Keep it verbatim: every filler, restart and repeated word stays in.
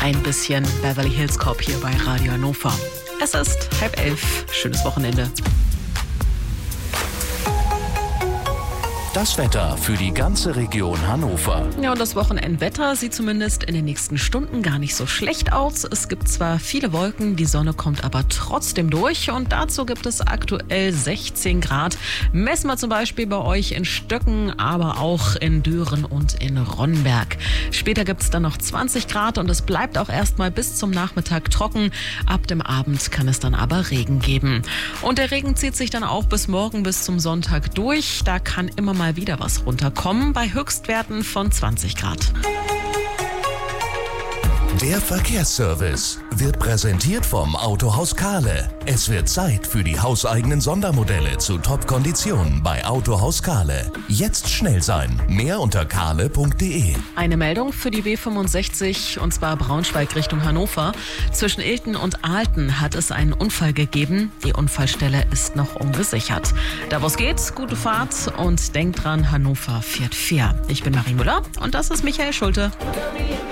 ein bisschen Beverly Hills Cop hier bei Radio Hannover. Es ist halb elf. Schönes Wochenende. Das Wetter für die ganze Region Hannover. Ja, und das Wochenendwetter sieht zumindest in den nächsten Stunden gar nicht so schlecht aus. Es gibt zwar viele Wolken, die Sonne kommt aber trotzdem durch. Und dazu gibt es aktuell sechzehn Grad. Messen wir zum Beispiel bei euch in Stöcken, aber auch in Düren und in Ronnenberg. Später gibt es dann noch zwanzig Grad und es bleibt auch erstmal bis zum Nachmittag trocken. Ab dem Abend kann es dann aber Regen geben. Und der Regen zieht sich dann auch bis morgen, bis zum Sonntag durch. Da kann immer mal mal wieder was runterkommen bei Höchstwerten von zwanzig Grad. Der Verkehrsservice wird präsentiert vom Autohaus Kahle. Es wird Zeit für die hauseigenen Sondermodelle zu Top-Konditionen bei Autohaus Kahle. Jetzt schnell sein. Mehr unter kahle punkt de. Eine Meldung für die B fünfundsechzig, und zwar Braunschweig Richtung Hannover. Zwischen Ilten und Ahlten hat es einen Unfall gegeben. Die Unfallstelle ist noch ungesichert. Da wo es geht, gute Fahrt und denkt dran, Hannover fährt fair. Ich bin Marie Müller und das ist Michael Schulte.